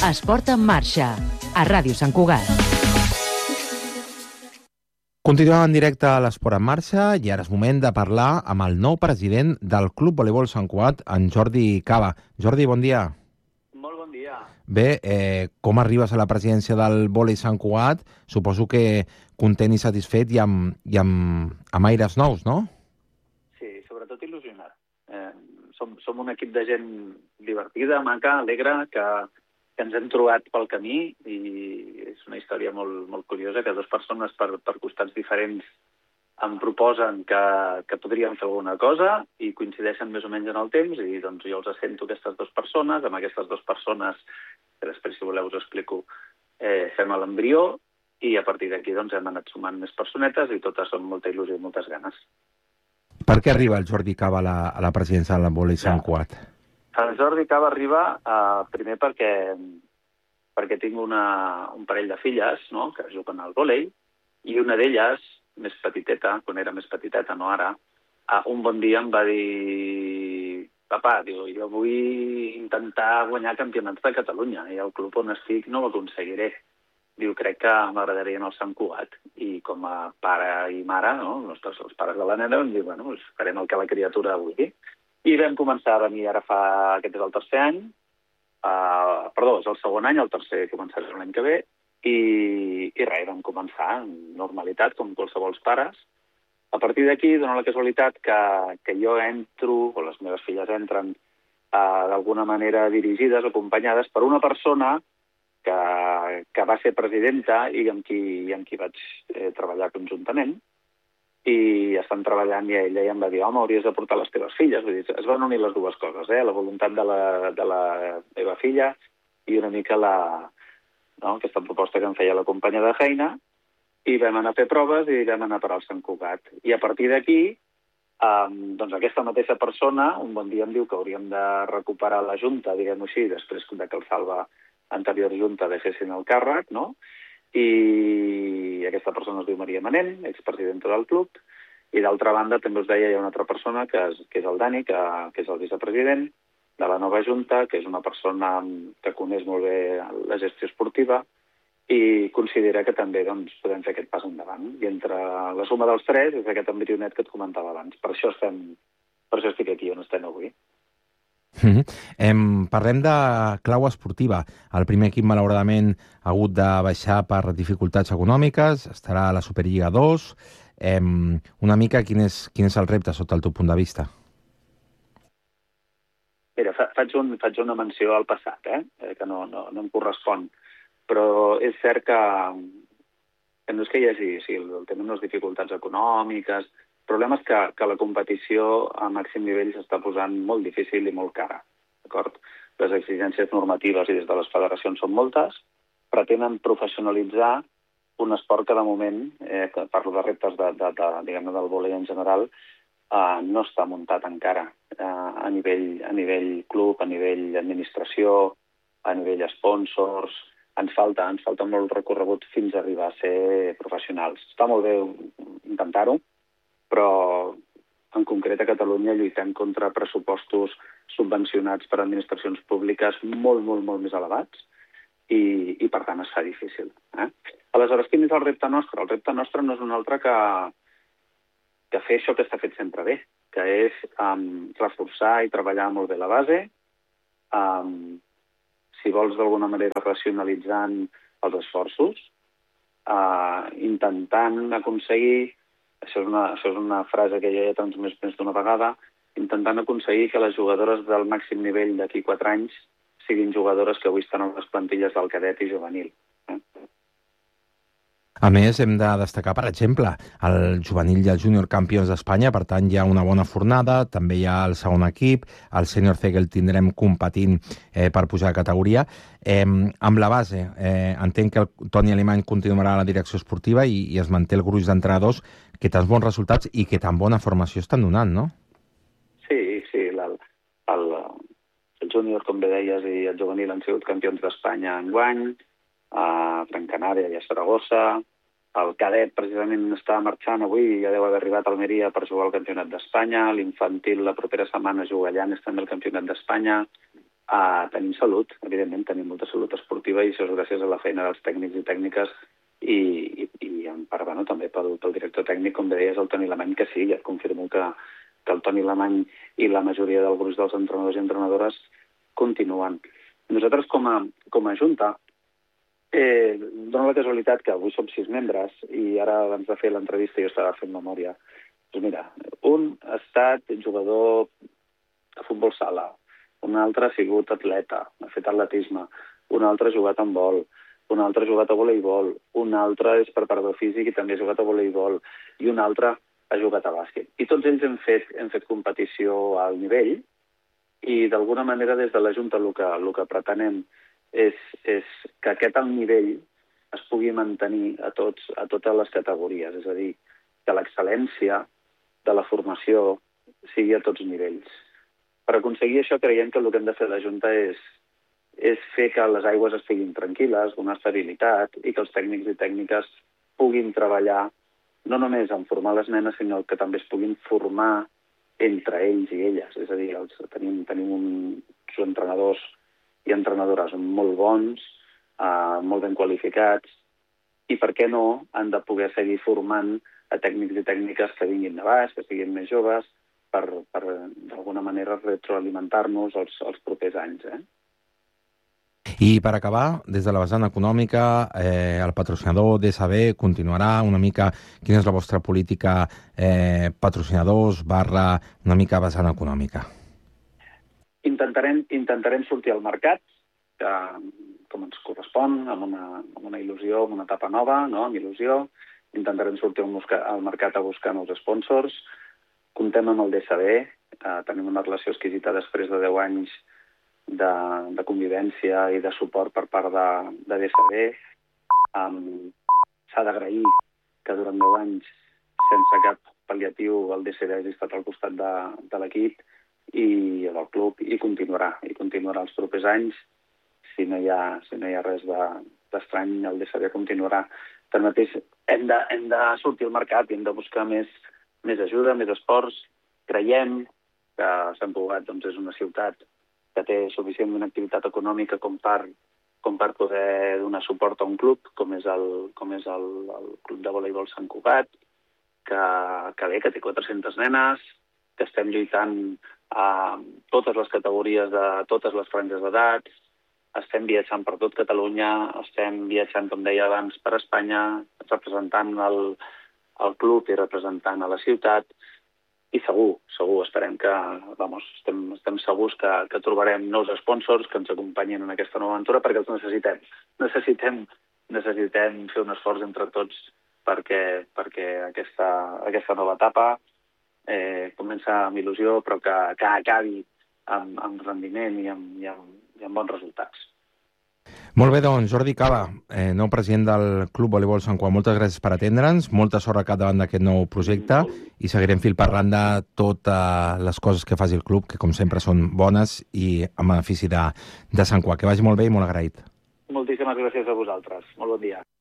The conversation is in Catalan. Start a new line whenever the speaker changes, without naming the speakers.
Esport en marxa, a Ràdio Sant Cugat.
Continuem en directe a l'Esport en marxa i ara és moment de parlar amb el nou president del Club Voleibol Sant Cugat, en Jordi Cava. Jordi, bon dia.
Molt bon dia.
Bé, com arribes a la presidència del Vòlei Sant Cugat? Suposo que content i satisfet i amb aires nous, no?
Sí, sobretot il·lusionat. Som un equip de gent divertida, maca, alegre, que ens hem trobat pel camí i és una història molt curiosa que dues persones per costats diferents em proposen que podríem fer alguna cosa i coincideixen més o menys en el temps i doncs jo els assento aquestes dues persones, amb aquestes dues persones, que després si voleu us explico, fem l'embrió i a partir d'aquí doncs hem anat sumant més personetes i totes són molta il·lusió i moltes ganes.
Per què arriba el Jordi Cava a la presidència del Vòlei Sant Cugat?
El Jordi Cava arriba primer perquè tinc un parell de filles, no?, que juguen al vòlei i una d'elles, més petiteta, quan era més petiteta, no ara, un bon dia em va dir: «Papà, jo vull intentar guanyar campionats de Catalunya i el club on estic no ho aconseguiré. Diu, crec que m'agradaria anar al Sant Cugat». I com a pare i mare, no?, els pares de la nena, em diu, bueno, farem el que la criatura vulgui. I vam començar a venir ara aquest és el tercer any, és el segon any, el tercer començarà l'any que ve, i res, vam començar amb normalitat, com qualsevol pares. A partir d'aquí, dona la casualitat que jo entro, o les meves filles entren, d'alguna manera dirigides, acompanyades per una persona que va ser presidenta i amb qui vaig treballar conjuntament, i estan treballant i ella em va dir: «Home, hauries de portar les teves filles». Vull dir, es van unir les dues coses, la voluntat de la meva filla i una mica aquesta proposta que em feia la companya de feina, i vam anar a fer proves i vam anar a parar al Sant Cugat. I a partir d'aquí, doncs aquesta mateixa persona un bon dia em diu que hauríem de recuperar la junta, diguem-ho així, després que el Salva anterior junta deixessin el càrrec, no?, i aquesta persona es diu Maria Manent, expresidenta del club, i d'altra banda també us deia hi ha una altra persona que és el Dani, que és el vicepresident de la nova junta, que és una persona que coneix molt bé la gestió esportiva i considera que també podem fer aquest pas endavant. I entre la suma dels tres és aquest embrionet que et comentava abans. Per això estic aquí on estem avui.
Parlem de clau esportiva. El primer equip, malauradament, ha hagut de baixar per dificultats econòmiques, estarà a la Superliga 2. Una mica, quin és el repte sota el teu punt de vista?
Mira, faig una menció al passat, que no em correspon, però és cert que no és que hi hagi, el tema de les dificultats econòmiques. El problema és que la competició a màxim nivell s'està posant molt difícil i molt cara, d'acord? Les exigències normatives i des de les federacions són moltes, pretenen professionalitzar un esport que de moment, que parlo de reptes diguem-ne del vòlei en general, no està muntat encara a nivell club, a nivell administració, a nivell sponsors. Ens falta molt recorregut fins a arribar a ser professionals. Està molt bé intentar-ho, però en concret a Catalunya lluitem contra pressupostos subvencionats per administracions públiques molt més elevats i per tant es fa difícil. Aleshores, quin és el repte nostre? El repte nostre no és un altre que fer això que està fet sempre bé, que és reforçar i treballar molt bé la base, si vols d'alguna manera racionalitzant els esforços, intentant aconseguir, això és una frase que ja he transmès més d'una vegada, intentant aconseguir que les jugadores del màxim nivell d'aquí 4 anys siguin jugadores que avui estan a les plantilles del cadet i juvenil.
A més, hem de destacar, per exemple, el juvenil i el júnior campions d'Espanya, per tant hi ha una bona fornada, també hi ha el segon equip, el sènior C que el tindrem competint per pujar de categoria. Amb la base, entenc que el Toni Alemany continuarà a la direcció esportiva i es manté el gruix d'entrenadors que tants bons resultats i que tan bona formació estan donant, no?
Sí, el júnior, com bé deies, i el juvenil han sigut campions d'Espanya enguany, a Gran Canària i a Saragossa. El cadet precisament està marxant avui, ja deu haver arribat a Almeria per jugar al Campionat d'Espanya. L'infantil la propera setmana juga a Llanes també el Campionat d'Espanya. Tenim salut, evidentment, tenim molta salut esportiva i això és gràcies a la feina dels tècnics i tècniques i en part, també pel director tècnic, com deies, el Toni Alemany, que sí, ja et confirmo que el Toni Alemany i la majoria del gruix dels entrenadors i entrenadores continuen. Nosaltres, com a Junta, dona la casualitat que avui som 6 membres i ara, abans de fer l'entrevista, jo estava fent memòria. Doncs mira, un ha estat jugador de futbol sala, un altre ha sigut atleta, ha fet atletisme, un altre ha jugat en vol, un altre ha jugat a voleibol, un altre és preparador físic i també ha jugat a voleibol, i un altre ha jugat a bàsquet. I tots ells hem fet competició al nivell i d'alguna manera des de la Junta el que pretenem és que aquest alt nivell es pugui mantenir a totes les categories, és a dir, que l'excel·lència de la formació sigui a tots nivells. Per aconseguir això creiem que el que hem de fer a la Junta és fer que les aigües estiguin tranquil·les, donar estabilitat i que els tècnics i tècniques puguin treballar no només en formar les nenes, sinó que també es puguin formar entre ells i elles. És a dir, tenim uns entrenadors i entrenadores molt bons, molt ben qualificats, i per què no han de poder seguir formant a tècnics i tècniques que vinguin de baix, que siguin més joves, per d'alguna manera retroalimentar-nos els propers anys.
I per acabar, des de la vessant econòmica, el patrocinador DSB continuarà una mica. Quina és la vostra política patrocinadors / una mica vessant econòmica?
Intentarem sortir al mercat, com ens correspon, amb una il·lusió, amb una etapa nova, no? Amb il·lusió. Intentarem sortir al mercat a buscar nous sponsors. Comptem amb el DSB, tenim una relació exquisita després de 10 anys de convivència i de suport per part de DSB. S'ha d'agrair que durant 10 anys, sense cap pal·liatiu, el DSB hagi estat al costat de l'equip i del club, i continuarà els propers anys. Si no hi ha res d'estrany, el DSB continuarà. Tanmateix, hem de sortir al mercat i hem de buscar més ajuda, més esforç. Creiem que Sant Cugat és una ciutat que té suficientment activitat econòmica com per poder donar suport a un club, com és el Club de Voleibol Sant Cugat, que té 400 nenes, que estem lluitant a totes les categories de totes les franges d'edats, estem viatjant per tot Catalunya, estem viatjant, com deia abans, per Espanya, representant el club i representant a la ciutat, i segur, esperem que, estem segurs que trobarem nous sponsors que ens acompanyin en aquesta nova aventura, perquè els necessitem. Necessitem fer un esforç entre tots perquè aquesta nova etapa comença amb il·lusió, però que acabi amb rendiment i amb bons resultats.
Molt bé, doncs, Jordi Caba, nou president del Club Voleibol Sant Cugat, moltes gràcies per atendre'ns, molta sort a capdavant d'aquest nou projecte i seguirem fil per randa totes les coses que faci el club, que com sempre són bones i en benefici de Sant Cugat. Que vagi molt bé i molt agraït.
Moltíssimes gràcies a vosaltres. Molt bon dia.